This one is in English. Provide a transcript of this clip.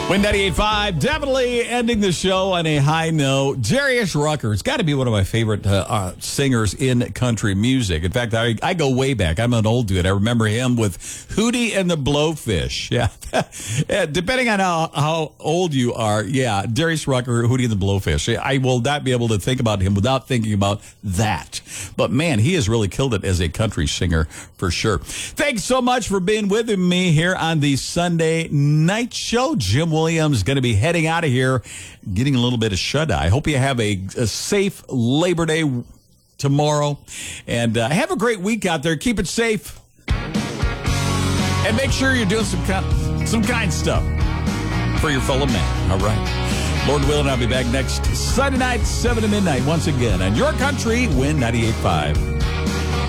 Win 98.5, definitely ending the show on a high note. Darius Rucker, it's got to be one of my favorite singers in country music. In fact, I go way back. I'm an old dude. I remember him with Hootie and the Blowfish. Yeah. Depending on how old you are, yeah, Darius Rucker, Hootie and the Blowfish. I will not be able to think about him without thinking about that. But, man, he has really killed it as a country singer for sure. Thanks so much for being with me here on the Sunday night show. Jim Williams going to be heading out of here, getting a little bit of shut-eye. I hope you have a safe Labor Day tomorrow, and have a great week out there. Keep it safe, and make sure you're doing some kind stuff for your fellow man. All right. Lord willing, I'll be back next Sunday night, 7 to midnight, once again on Your Country, Win 98.5.